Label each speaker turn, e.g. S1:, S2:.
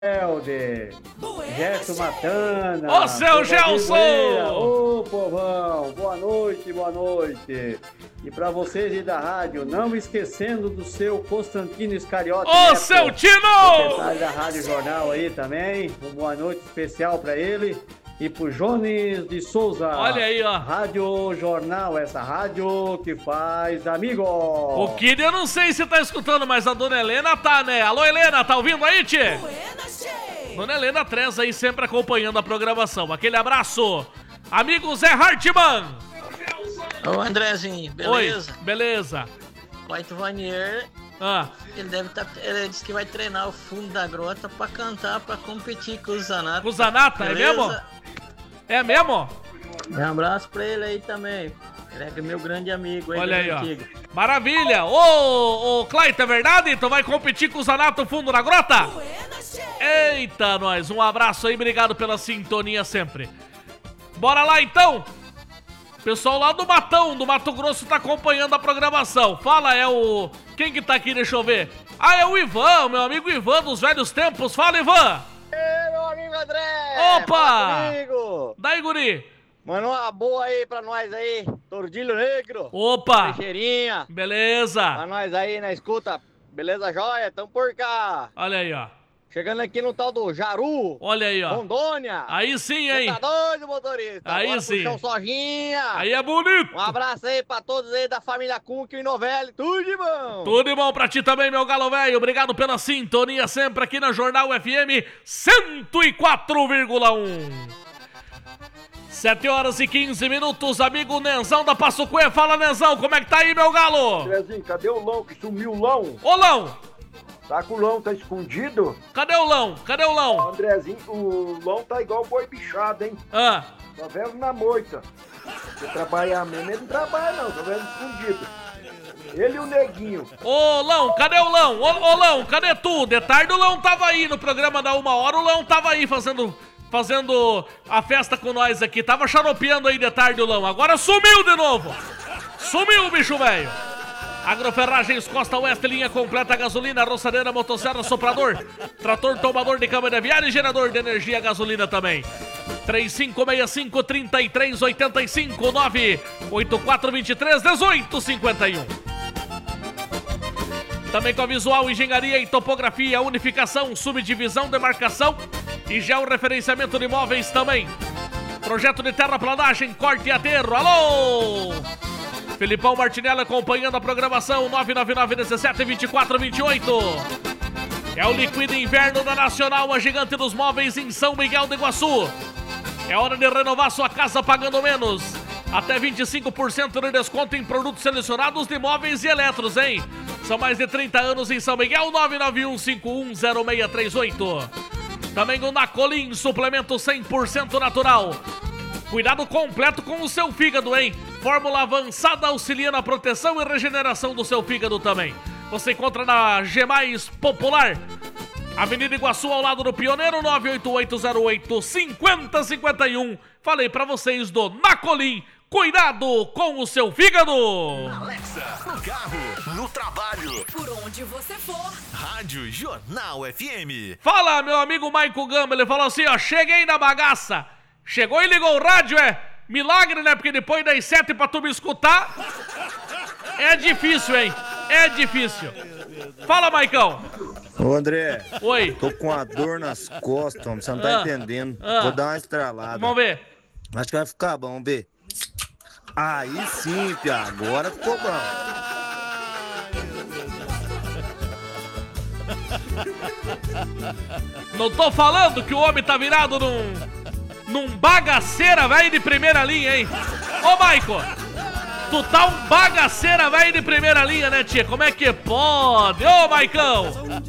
S1: Helder, Gerson Matana.
S2: Ô, seu Gelson!
S1: Ô, povão, boa noite, boa noite. E pra vocês aí da rádio, não esquecendo do seu Constantino Iscariote.
S2: Ô, seu Tino!
S1: Secretário da Rádio Jornal aí também, uma boa noite especial pra ele. E pro Jones de Souza.
S2: Olha aí, ó.
S1: Rádio Jornal, essa rádio que faz amigo.
S2: O Kid eu não sei se tá escutando, mas a dona Helena tá, né? Alô, Helena, tá ouvindo aí, tchê? Dona Helena Treza aí sempre acompanhando a programação. Aquele abraço. Amigo Zé Hartmann.
S3: Ô, Andrezinho, beleza?
S2: Oi, beleza.
S3: O White Vanier, ele disse que vai treinar o fundo da grota pra cantar, pra competir com o Zanata.
S2: Com o Zanata, é mesmo? É mesmo?
S3: Um abraço pra ele aí também. Ele é meu grande amigo aí.
S2: Olha aí, ó. Maravilha! Ô, Clayton, é verdade? Tu vai competir com o Zanata fundo da grota? Eita, nós. Um abraço aí, obrigado pela sintonia sempre. Bora lá, então. Pessoal lá do Matão, do Mato Grosso, tá acompanhando a programação. Fala, é o... Quem que tá aqui? Deixa eu ver. Ah, é o Ivan, meu amigo Ivan dos velhos tempos. Fala, Ivan!
S4: Ei, meu amigo André!
S2: Opa!
S4: Comigo.
S2: Daí, guri!
S4: Manda uma boa aí pra nós aí, Tordilho Negro.
S2: Opa!
S4: Teixeirinha.
S2: Beleza!
S4: Pra nós aí na escuta. Beleza, joia? Tamo por cá.
S2: Olha aí, ó.
S4: Chegando aqui no tal do Jaru.
S2: Olha aí, ó.
S4: Rondônia.
S2: Aí sim, hein?
S4: Tá doido, motorista?
S2: Aí
S4: Bora
S2: sim.
S4: puxar um sojinha.
S2: Aí é bonito.
S4: Um abraço aí pra todos aí da família Cunque e Novelli. Tudo de bom.
S2: Tudo de bom pra ti também, meu galo velho. Obrigado pela sintonia sempre aqui na Jornal FM 104,1. 7 horas e 15 minutos, amigo Nenzão da Passucuê. Fala, Nenzão, como é que tá aí, meu galo?
S5: Andrezinho, cadê o Lão que sumiu o Lão?
S2: Ô, Lão!
S5: Tá com o Lão, tá escondido?
S2: Cadê o Lão? Cadê o Lão?
S5: Andrezinho, o Lão tá igual boi bichado, hein?
S2: Ah.
S5: Tá vendo na moita. Se trabalhar mesmo, ele não trabalha não, tá vendo escondido. Ele e o Neguinho.
S2: Ô, Lão, cadê o Lão? Ô, Lão, cadê tu? De tarde o Lão tava aí no programa da 1h, o Lão tava aí fazendo a festa com nós aqui. Tava xaropeando aí de tarde o Lão. Agora sumiu de novo. Sumiu o bicho velho. Agroferragens Costa Oeste, linha completa, gasolina, roçadeira, motosserra, soprador, trator, tomador de câmara aviária e gerador de energia, gasolina também. 3565-3385, 98423-1851. Também com a Visual Engenharia e Topografia, unificação, subdivisão, demarcação e georreferenciamento de imóveis também. Projeto de terraplanagem, corte e aterro. Alô! Felipão Martinelli acompanhando a programação, 999-17-2428. É o Liquida Inverno da Nacional, a gigante dos móveis em São Miguel do Iguaçu. É hora de renovar sua casa pagando menos. Até 25% de desconto em produtos selecionados de móveis e eletros, hein? São mais de 30 anos em São Miguel, 991510638. Também o Nacolim, suplemento 100% natural. Cuidado completo com o seu fígado, hein? Fórmula avançada auxilia na proteção e regeneração do seu fígado também. Você encontra na G+, Popular, Avenida Iguaçu, ao lado do Pioneiro, 98808-5051. Falei pra vocês do Nacolim. Cuidado com o seu fígado!
S6: Alexa, no carro, no trabalho,
S7: por onde você for.
S6: Rádio Jornal FM.
S2: Fala, meu amigo Maico Gamba, ele falou assim, ó, cheguei na bagaça. Chegou e ligou o rádio, é milagre, né? Porque depois das 7 pra tu me escutar, é difícil, hein? É difícil. Fala, Maicão.
S8: Ô, André.
S2: Oi.
S8: Tô com uma dor nas costas, homem, você não tá entendendo. Vou dar uma estralada.
S2: Vamos ver.
S8: Acho que vai ficar bom, vamos ver. Aí sim, Pia, agora ficou bom.
S2: Não tô falando que o homem tá virado num bagaceira velho de primeira linha, hein? Ô, Maico, tu tá um bagaceira velho de primeira linha, né, tia? Como é que pode? Ô, Maicão!